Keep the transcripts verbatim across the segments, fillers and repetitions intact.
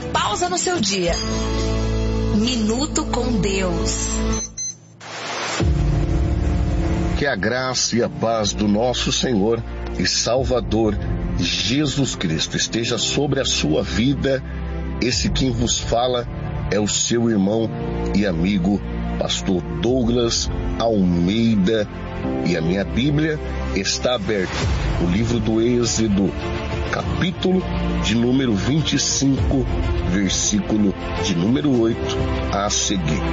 pausa no seu dia. Minuto com Deus. Que a graça e a paz do nosso Senhor e Salvador Jesus Cristo esteja sobre a sua vida. Esse quem vos fala é o seu irmão e amigo, pastor Douglas Almeida. E a minha Bíblia está aberta, o livro do Êxodo, capítulo de número vinte e cinco, versículo de número oito a seguir.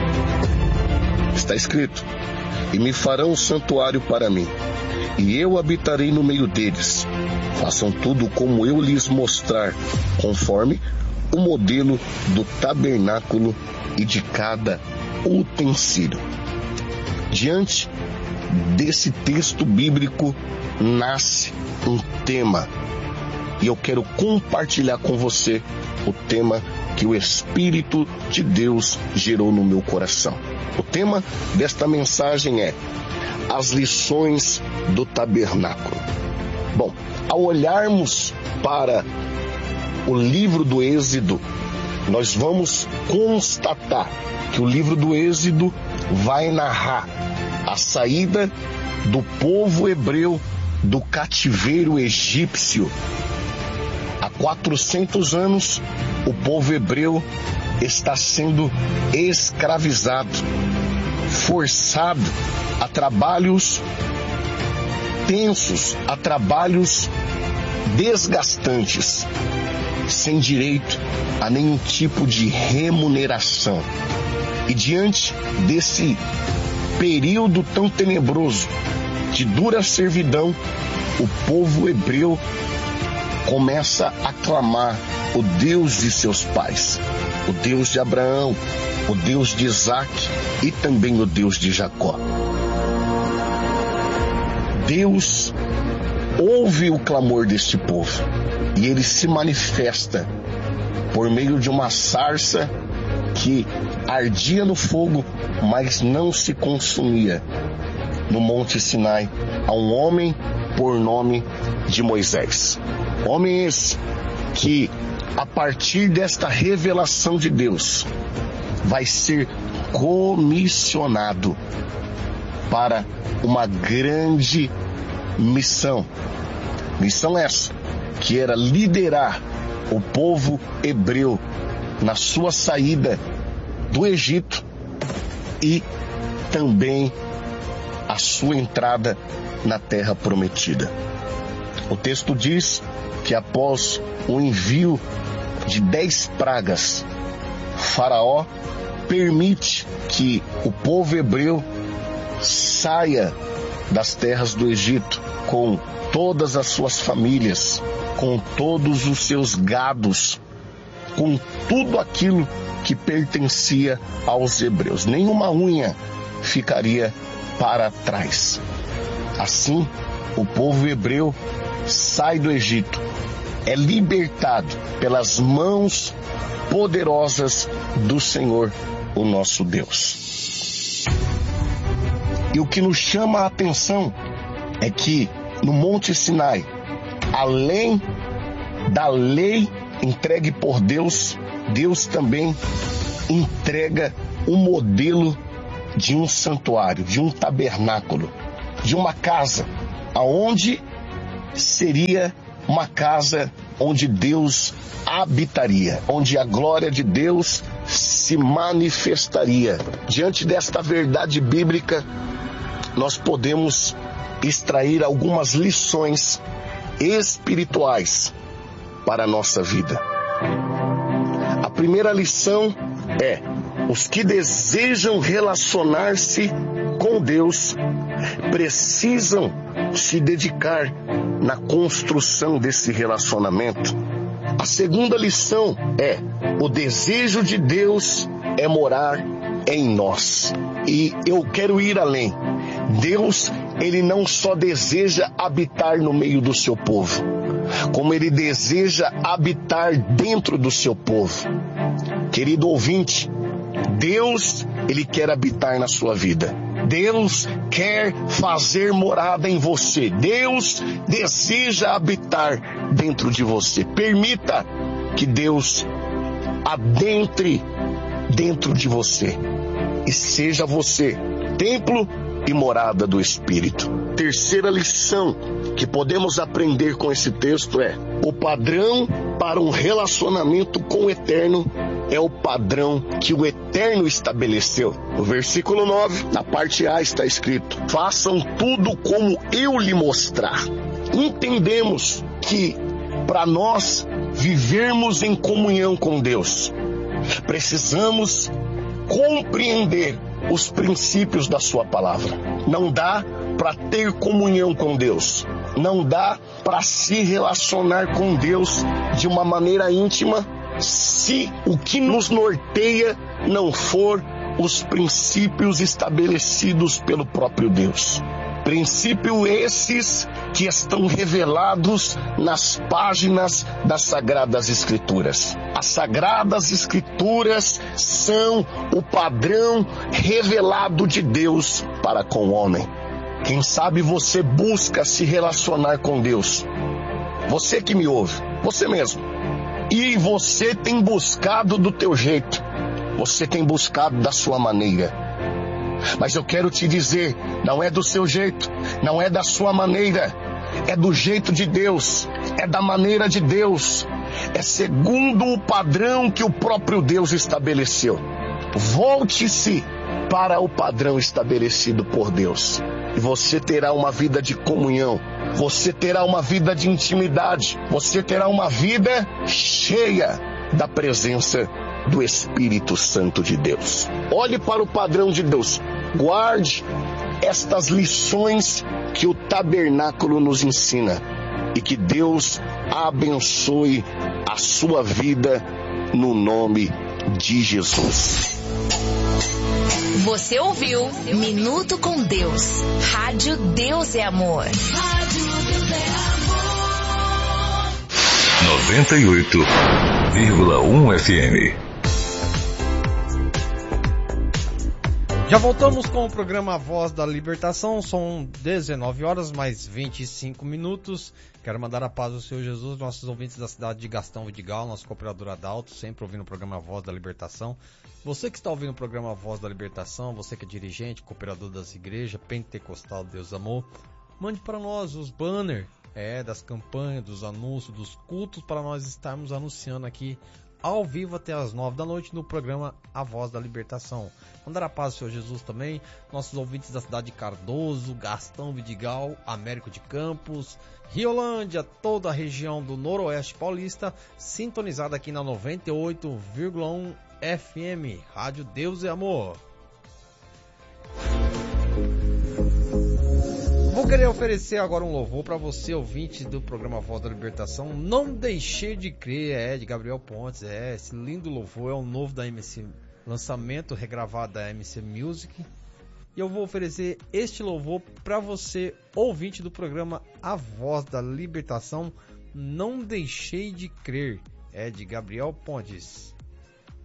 Está escrito: e me farão um santuário para mim, e eu habitarei no meio deles. Façam tudo como eu lhes mostrar, conforme o modelo do tabernáculo e de cada utensílio. Diante desse texto bíblico nasce um tema, e eu quero compartilhar com você o tema que o Espírito de Deus gerou no meu coração. O tema desta mensagem é as lições do tabernáculo. Bom, ao olharmos para o livro do Êxodo, nós vamos constatar que o livro do Êxodo vai narrar a saída do povo hebreu do cativeiro egípcio. Há quatrocentos anos, o povo hebreu está sendo escravizado, forçado a trabalhos tensos, a trabalhos desgastantes, sem direito a nenhum tipo de remuneração. E diante desse período tão tenebroso de dura servidão, o povo hebreu começa a clamar o Deus de seus pais, o Deus de Abraão, o Deus de Isaac e também o Deus de Jacó. Deus ouve o clamor deste povo e ele se manifesta por meio de uma sarça que ardia no fogo, mas não se consumia. No Monte Sinai, a um homem por nome de Moisés. Homem esse que, a partir desta revelação de Deus, vai ser comissionado para uma grande missão. Missão essa que era liderar o povo hebreu na sua saída do Egito e também a sua entrada na terra prometida. O texto diz que após o envio de dez pragas, Faraó permite que o povo hebreu saia das terras do Egito com todas as suas famílias, com todos os seus gados, com tudo aquilo que pertencia aos hebreus. Nenhuma unha ficaria para trás. Assim, o povo hebreu sai do Egito, é libertado pelas mãos poderosas do Senhor, o nosso Deus. E o que nos chama a atenção é que no Monte Sinai, além da lei entregue por Deus, Deus também entrega o modelo de um santuário, de um tabernáculo, de uma casa, aonde seria uma casa onde Deus habitaria, onde a glória de Deus se manifestaria. Diante desta verdade bíblica, nós podemos extrair algumas lições espirituais para a nossa vida. A primeira lição é: os que desejam relacionar-se com Deus precisam se dedicar na construção desse relacionamento. A segunda lição é: o desejo de Deus é morar em nós. E eu quero ir além. Deus, ele não só deseja habitar no meio do seu povo, como ele deseja habitar dentro do seu povo. Querido ouvinte, Deus, ele quer habitar na sua vida. Deus quer fazer morada em você. Deus deseja habitar dentro de você. Permita que Deus adentre dentro de você e seja você templo e morada do Espírito. Terceira lição que podemos aprender com esse texto é: o padrão para um relacionamento com o Eterno é o padrão que o Eterno estabeleceu. No versículo nove, na parte A, está escrito: façam tudo como eu lhe mostrar. Entendemos que para nós vivermos em comunhão com Deus, precisamos compreender os princípios da sua palavra. Não dá para ter comunhão com Deus, não dá para se relacionar com Deus de uma maneira íntima se o que nos norteia não for os princípios estabelecidos pelo próprio Deus. Princípios esses que estão revelados nas páginas das Sagradas Escrituras. As Sagradas Escrituras são o padrão revelado de Deus para com o homem. Quem sabe você busca se relacionar com Deus. Você que me ouve, você mesmo. E você tem buscado do teu jeito. Você tem buscado da sua maneira. Mas eu quero te dizer, não é do seu jeito, não é da sua maneira, é do jeito de Deus, é da maneira de Deus, é segundo o padrão que o próprio Deus estabeleceu. Volte-se para o padrão estabelecido por Deus e você terá uma vida de comunhão, você terá uma vida de intimidade, você terá uma vida cheia da presença do Espírito Santo de Deus. Olhe para o padrão de Deus. Guarde estas lições que o tabernáculo nos ensina e que Deus abençoe a sua vida no nome de Jesus. Você ouviu Minuto com Deus. Rádio Deus é Amor. Rádio Deus é Amor. noventa e oito vírgula um F M. Já voltamos com o programa Voz da Libertação, são dezenove horas mais vinte e cinco minutos. Quero mandar a paz do Senhor Jesus, nossos ouvintes da cidade de Gastão Vidigal, nosso cooperador Adalto, sempre ouvindo o programa Voz da Libertação. Você que está ouvindo o programa Voz da Libertação, você que é dirigente, cooperador das igrejas, pentecostal Deus Amor, mande para nós os banners é, das campanhas, dos anúncios, dos cultos, para nós estarmos anunciando aqui ao vivo até as nove da noite no programa A Voz da Libertação. Mandar a paz do Senhor Jesus também, nossos ouvintes da cidade de Cardoso, Gastão Vidigal, Américo de Campos, Riolândia, toda a região do Noroeste Paulista, sintonizada aqui na noventa e oito vírgula um F M, Rádio Deus e Amor. Vou querer oferecer agora um louvor para você, ouvinte do programa Voz da Libertação. Não Deixei de Crer, é de Gabriel Pontes. É, esse lindo louvor é o novo da M C, lançamento regravado da M C Music. E eu vou oferecer este louvor para você, ouvinte do programa A Voz da Libertação. Não Deixei de Crer, é de Gabriel Pontes.